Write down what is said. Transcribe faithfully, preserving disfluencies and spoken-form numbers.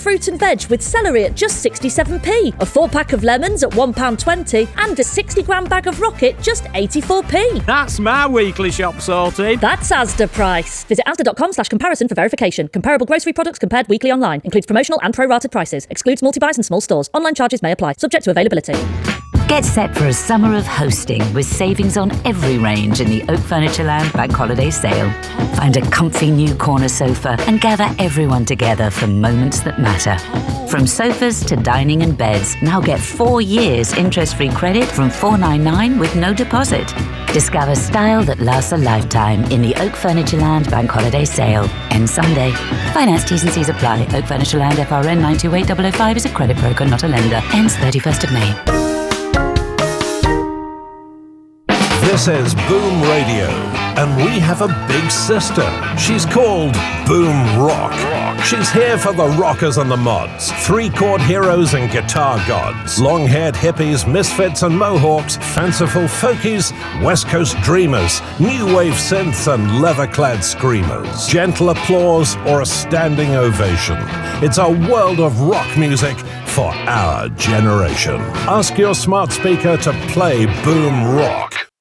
fruit and veg with celery at just sixty-seven p, a four-pack of lemons at one pound twenty, and a sixty gram bag of Rocket just eighty-four p. That's my weekly shop sorted. That's Asda price. Visit asda.com slash comparison for verification. Comparable grocery products compared weekly online. Includes promotional and pro-rated prices. Excludes multi-buys and small stores. Online charges may apply. Subject to availability. Get set for a summer of hosting with savings on every range in the Oak Furnitureland Bank Holiday Sale. Find a comfy new corner sofa and gather everyone together for moments that matter. From sofas to dining and beds, now get four years interest-free credit from four ninety-nine with no deposit. Discover style that lasts a lifetime in the Oak Furnitureland Bank Holiday Sale. End Sunday. Finance T's and C's apply. Oak Furnitureland F R N nine two eight zero zero five is a credit broker, not a lender. Ends thirty-first of May. This is Boom Radio, and we have a big sister. She's called Boom Rock. She's here for the rockers and the mods, three-chord heroes and guitar gods, long-haired hippies, misfits and mohawks, fanciful folkies, West Coast dreamers, new wave synths and leather-clad screamers, gentle applause or a standing ovation. It's a world of rock music for our generation. Ask your smart speaker to play Boom Rock.